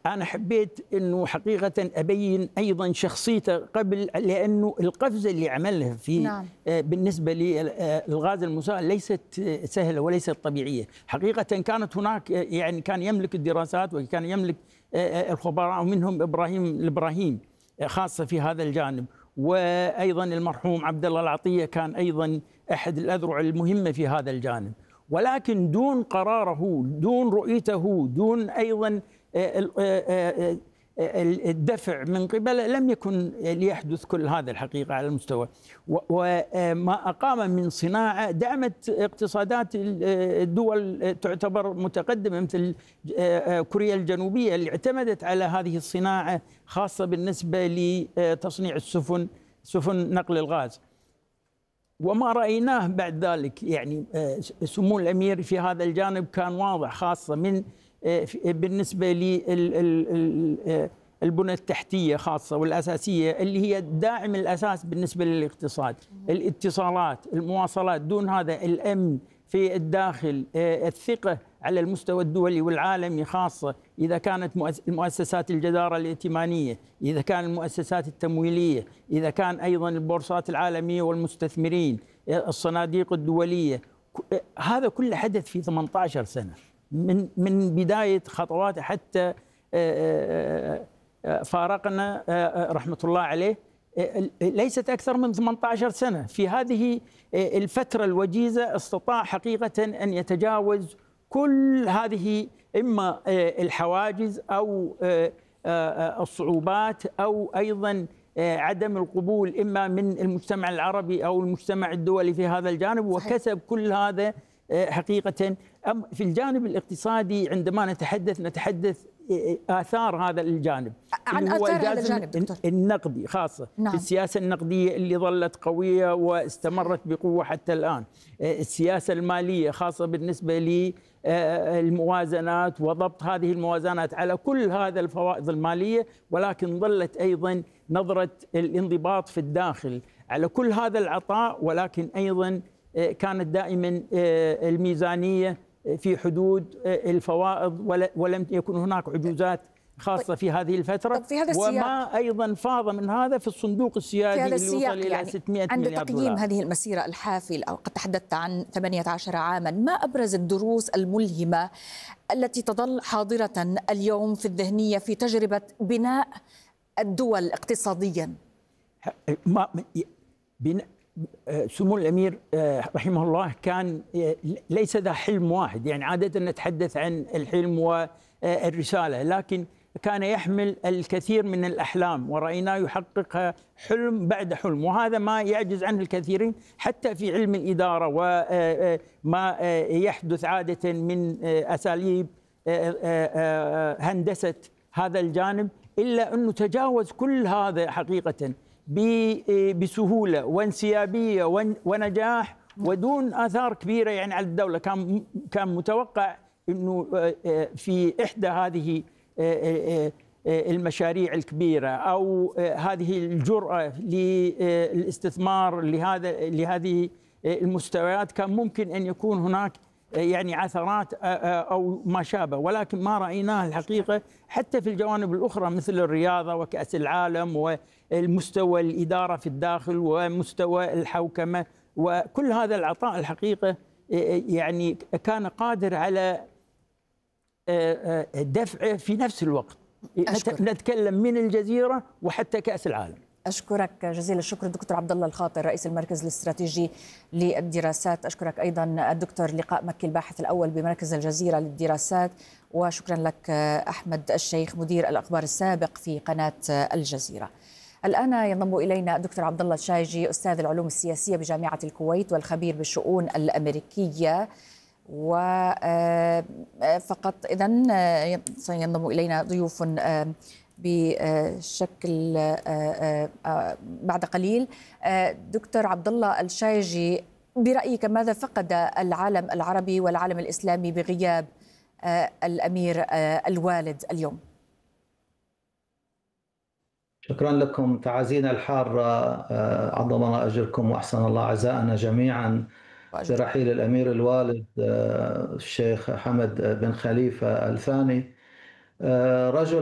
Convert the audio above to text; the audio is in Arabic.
أنا حبيت أنه حقيقة أبين أيضا شخصيته قبل، لأنه القفزة اللي عملها في نعم. بالنسبة للغاز المسال ليست سهلة وليست طبيعية. حقيقة كانت هناك يعني كان يملك الدراسات وكان يملك الخبراء، ومنهم إبراهيم خاصة في هذا الجانب، وأيضا المرحوم عبد الله العطية كان أيضا أحد الأذرع المهمة في هذا الجانب. ولكن دون قراره، دون رؤيته، دون أيضا الدفع من قبله لم يكن ليحدث كل هذا الحقيقة على المستوى. وما أقام من صناعة دعمت اقتصادات الدول تعتبر متقدمة مثل كوريا الجنوبية، اللي اعتمدت على هذه الصناعة خاصة بالنسبة لتصنيع سفن نقل الغاز. وما رأيناه بعد ذلك يعني سمو الأمير في هذا الجانب كان واضح، خاصة من بالنسبة للبنى التحتية خاصة والأساسية اللي هي الداعم الأساس بالنسبة للاقتصاد، الاتصالات، المواصلات. دون هذا الأمن في الداخل، الثقة على المستوى الدولي والعالمي، خاصة إذا كانت المؤسسات الجدارة الائتمانية، إذا كان المؤسسات التمويلية، إذا كان أيضا البورصات العالمية والمستثمرين، الصناديق الدولية. هذا كله حدث في 18 سنة من بداية خطواته حتى فارقنا رحمة الله عليه. ليست أكثر من 18 سنة. في هذه الفترة الوجيزة استطاع حقيقة أن يتجاوز كل هذه إما الحواجز أو الصعوبات أو أيضا عدم القبول إما من المجتمع العربي أو المجتمع الدولي في هذا الجانب، وكسب كل هذا حقيقة. في الجانب الاقتصادي عندما نتحدث آثار هذا الجانب، عن هو آثار هذا الجانب دكتور. النقدي خاصة. نعم. في السياسة النقدية اللي ظلت قوية واستمرت بقوة حتى الآن. السياسة المالية خاصة بالنسبة للموازنات وضبط هذه الموازنات على كل هذا الفوائض المالية، ولكن ظلت أيضا نظرة الانضباط في الداخل على كل هذا العطاء، ولكن أيضا كانت دائما الميزانية في حدود الفوائض، ولم يكن هناك عجوزات خاصة في هذه الفترة. في هذا وما أيضا فاض من هذا في الصندوق السيادي اللي وصل إلى يعني 600 عند مليار تقييم دولار. هذه المسيرة الحافلة، أو قد تحدثت عن 18 عاما، ما أبرز الدروس الملهمة التي تظل حاضرة اليوم في الذهنية في تجربة بناء الدول اقتصاديا؟ سمو الأمير رحمه الله كان ليس ذا حلم واحد، يعني عادة نتحدث عن الحلم والرسالة، لكن كان يحمل الكثير من الأحلام ورأيناه يحققها حلم بعد حلم، وهذا ما يعجز عنه الكثيرين حتى في علم الإدارة وما يحدث عادة من أساليب هندسة هذا الجانب، إلا أنه تجاوز كل هذا حقيقة بسهولة وانسيابية ونجاح ودون آثار كبيرة يعني على الدولة. كان متوقع أنه في إحدى هذه المشاريع الكبيرة أو هذه الجرأة للاستثمار لهذه المستويات كان ممكن أن يكون هناك يعني عثرات أو ما شابه، ولكن ما رأيناه الحقيقة حتى في الجوانب الأخرى مثل الرياضة وكأس العالم والمستوى الإدارة في الداخل ومستوى الحوكمة، وكل هذا العطاء الحقيقة يعني كان قادر على دفعه في نفس الوقت. نتكلم من الجزيرة وحتى كأس العالم. أشكرك جزيل الشكر دكتور عبد الله الخاطر، رئيس المركز الاستراتيجي للدراسات. أشكرك أيضا الدكتور لقاء مكي، الباحث الأول بمركز الجزيرة للدراسات. وشكرا لك أحمد الشيخ، مدير الأخبار السابق في قناة الجزيرة. الآن ينضم إلينا الدكتور عبد الله الشايجي، أستاذ العلوم السياسية بجامعة الكويت والخبير بالشؤون الأمريكية. وفقط إذن سينضم إلينا ضيوف بشكل بعد قليل. دكتور عبد الله الشايجي، برأيك ماذا فقد العالم العربي والعالم الإسلامي بغياب الأمير الوالد اليوم؟ شكرا لكم، تعازينا الحارة، عظم الله أجركم وأحسن الله عزاءنا جميعا برحيل الأمير الوالد الشيخ حمد بن خليفة الثاني، رجل